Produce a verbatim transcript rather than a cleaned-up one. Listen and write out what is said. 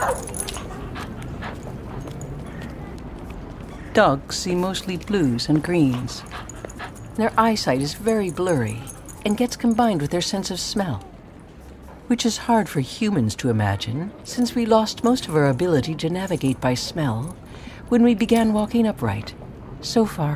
Dogs see mostly blues and greens. Their eyesight is very blurry and gets combined with their sense of smell, which is hard for humans to imagine since we lost most of our ability to navigate by smell when we began walking upright, so far